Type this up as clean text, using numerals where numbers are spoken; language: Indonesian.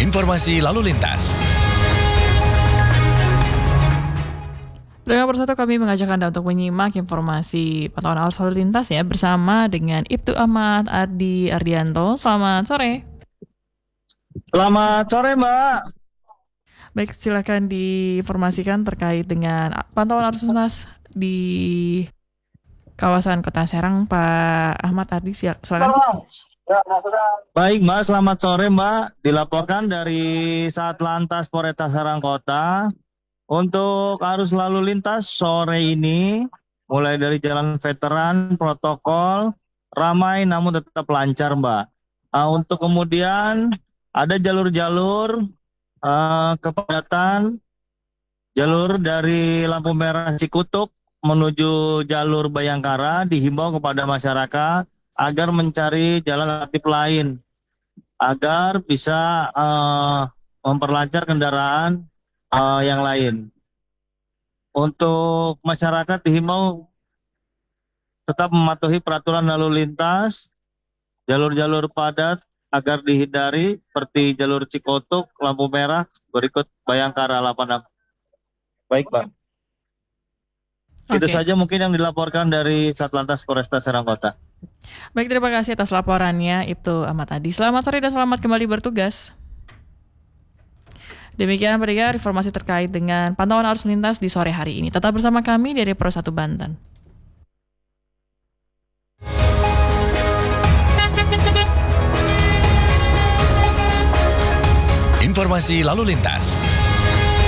Informasi lalu lintas. Dengan persatu kami mengajak Anda untuk menyimak informasi pantauan arus lalu lintas ya bersama dengan Ibtu Ahmad Adi Ardianto. Selamat sore. Selamat sore, Mbak. Baik, silakan diinformasikan terkait dengan pantauan arus lintas di kawasan Kota Serang, Pak Ahmad Adi. Silakan. Baik, Mbak. Selamat sore, Mbak. Dilaporkan dari Satlantas Polresta Serang Kota. Untuk arus lalu lintas sore ini, mulai dari Jalan Veteran, protokol, ramai namun tetap lancar, Mbak. Untuk kemudian ada jalur-jalur kepadatan, jalur dari lampu merah Cikutuk menuju jalur Bayangkara, dihimbau kepada masyarakat agar mencari jalan alternatif lain, agar bisa memperlancar kendaraan yang lain. Untuk masyarakat dihimbau tetap mematuhi peraturan lalu lintas, jalur-jalur padat agar dihindari seperti jalur Cikutuk, lampu merah, berikut Bayangkara 86. Baik, Bang. Itu saja mungkin yang dilaporkan dari Satlantas Polresta Serang Kota. Baik, terima kasih atas laporannya Ibtu Ahmad Adi. Selamat sore dan selamat kembali bertugas. Demikian pendengar informasi terkait dengan pantauan arus lintas di sore hari ini. Tetap bersama kami dari Pro 1 Banten. Informasi lalu lintas.